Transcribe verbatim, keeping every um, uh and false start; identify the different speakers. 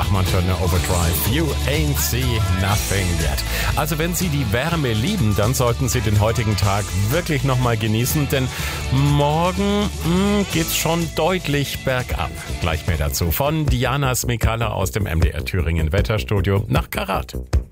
Speaker 1: Bachmann Turner Overdrive. You ain't see nothing yet. Also wenn Sie die Wärme lieben, dann sollten Sie den heutigen Tag wirklich nochmal genießen, denn morgen mh, geht's schon deutlich bergab. Gleich mehr dazu von Diana Smikala aus dem M D R Thüringen Wetterstudio nach Karat.